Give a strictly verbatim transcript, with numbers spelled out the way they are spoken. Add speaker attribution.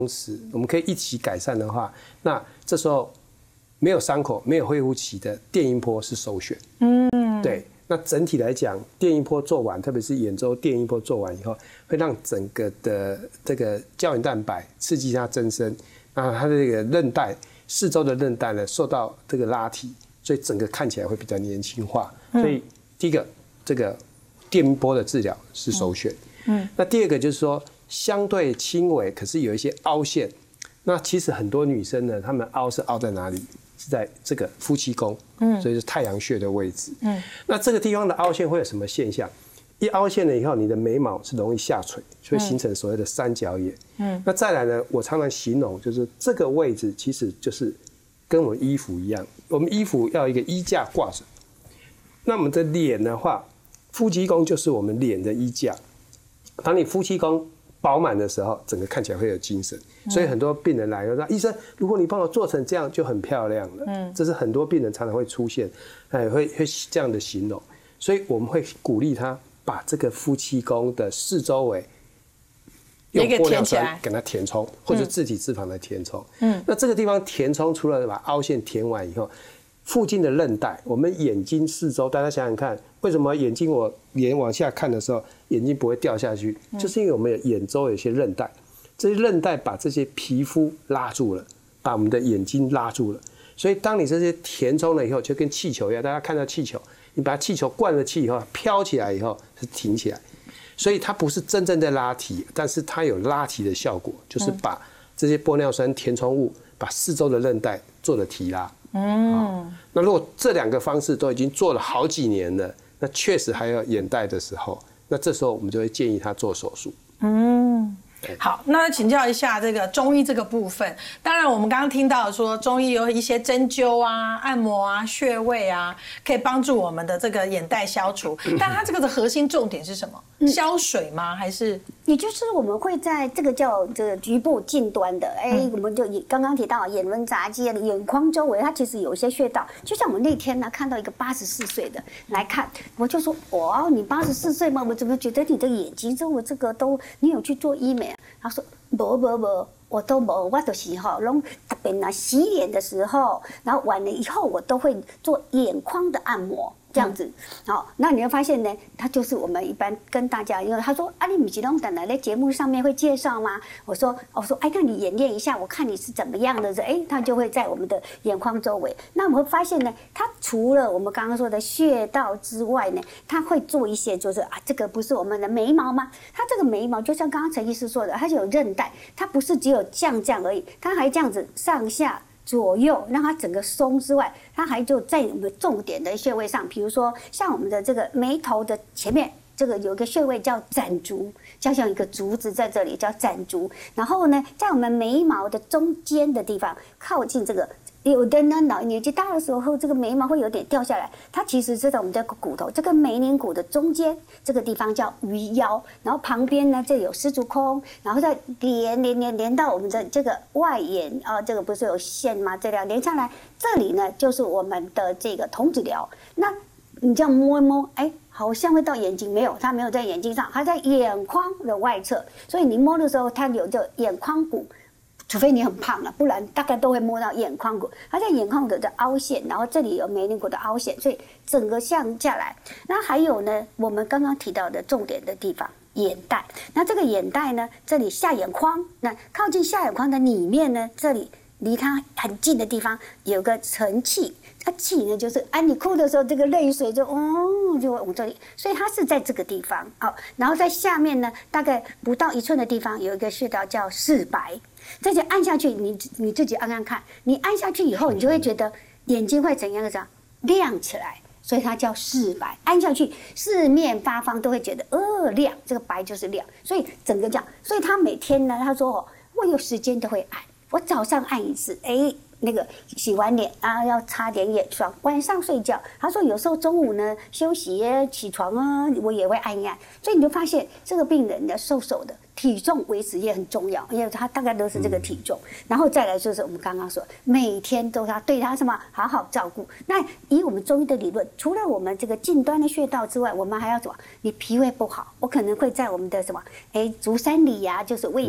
Speaker 1: 时，我们可以一起改善的话，那这时候没有伤口、没有恢复期的电音波是首选。嗯，对。那整体来讲，电音波做完，特别是眼周电音波做完以后，会让整个的这个胶原蛋白刺激它增生，那它的这个韧带四周的韧带呢受到这个拉提，所以整个看起来会比较年轻化。所以第一个，这个电音波的治疗是首选。嗯，那第二个就是说，相对轻微，可是有一些凹陷。那其实很多女生呢，她们凹是凹在哪里？是在这个夫妻宫，嗯，所以是太阳穴的位置，嗯，那这个地方的凹陷会有什么现象？一凹陷了以后，你的眉毛是容易下垂，所以形成所谓的三角眼，嗯，那再来呢，我常常形容就是这个位置其实就是跟我们衣服一样，我们衣服要一个衣架挂着，那我们的脸的话，夫妻宫就是我们脸的衣架，当你夫妻宫饱满的时候，整个看起来会有精神，所以很多病人来说：“医生，如果你帮我做成这样，就很漂亮了。”嗯，这是很多病人常常会出现，哎，会会这样的形容。所以我们会鼓励他把这个夫妻宫的四周围用玻尿酸给它填充，或者自体脂肪来填充。嗯，那这个地方填充，除了把凹陷填完以后，附近的韧带，我们眼睛四周，大家想想看，为什么眼睛我脸往下看的时候，眼睛不会掉下去？就是因为我们眼周有些韧带，这些韧带把这些皮肤拉住了，把我们的眼睛拉住了。所以当你这些填充了以后，就跟气球一样，大家看到气球，你把气球灌了气以后，飘起来以后是挺起来，所以它不是真正在拉提，但是它有拉提的效果，就是把这些玻尿酸填充物把四周的韧带做了提拉。嗯，那如果这两个方式都已经做了好几年了，那确实还有眼袋的时候，那这时候我们就会建议他做手术。嗯，
Speaker 2: 好，那请教一下这个中医这个部分。当然，我们刚刚听到说中医有一些针灸啊、按摩啊、穴位啊，可以帮助我们的这个眼袋消除。但它这个的核心重点是什么？嗯、消水吗？还是？
Speaker 3: 也就是我们会在这个叫这个局部近端的，哎、欸，我们就刚刚提到眼轮匝肌、眼眶周围，它其实有一些穴道。就像我那天呢看到一个八十四岁的来看，我就说：“哇，你八十四岁吗？我怎么觉得你的眼睛周围这个都你有去做医美？”他说：“不不不，我都没，我都是哈，拢特别呢洗脸的时候，然后完了以后我都会做眼眶的按摩。”这样子，好，那你会发现呢，他就是我们一般跟大家，因为他说啊，你米吉东等来在节目上面会介绍吗？我说，我说，哎，那你演练一下，我看你是怎么样的，哎，他就会在我们的眼眶周围。那我们会发现呢，他除了我们刚刚说的穴道之外呢，他会做一些，就是啊，这个不是我们的眉毛吗？他这个眉毛就像刚刚陈医师说的，它是有韧带，它不是只有这样这样而已，它还这样子上下左右让它整个松之外，它还就在我们重点的穴位上，比如说像我们的这个眉头的前面，这个有一个穴位叫攒竹，就像一个竹子在这里叫攒竹。然后呢，在我们眉毛的中间的地方，靠近这个。有的呢，老年纪大的时候，这个眉毛会有点掉下来。它其实是在我们这个骨头，这个眉棱骨的中间这个地方叫鱼腰，然后旁边呢这里有丝竹空，然后再连连连连到我们的这个外眼啊、呃，这个不是有线吗？这条连上来，这里呢就是我们的这个瞳子髎。那你这样摸一摸，哎，好像会到眼睛，没有，它没有在眼睛上，它在眼眶的外侧，所以你摸的时候，它有这眼眶骨。除非你很胖了，不然大概都会摸到眼眶骨。它在眼眶骨的凹陷，然后这里有眉棱骨的凹陷，所以整个向下来。那还有呢，我们刚刚提到的重点的地方，眼袋。那这个眼袋呢，这里下眼眶，那靠近下眼眶的里面呢，这里离它很近的地方有个承泣。它气呢，就是啊，你哭的时候，这个泪水就哦，就往这里，所以它是在这个地方好，然后在下面呢，大概不到一寸的地方有一个穴道叫四白，这就按下去，你你自己按按看，你按下去以后，你就会觉得眼睛会怎样的亮起来，所以它叫四白，按下去四面八方都会觉得呃亮，这个白就是亮，所以整个这样，所以他每天呢，他说哦，我有时间都会按，我早上按一次，哎。那个洗完脸啊，要擦点眼霜。晚上睡觉，他说有时候中午呢休息起床啊，我也会按一按。所以你就发现这个病人呢瘦瘦的，体重维持也很重要，因为他大概都是这个体重。然后再来就是我们刚刚说，每天都要对他什么好好照顾。那以我们中医的理论，除了我们这个近端的穴道之外，我们还要什么？你脾胃不好，我可能会在我们的什么哎足三里呀、啊，就是胃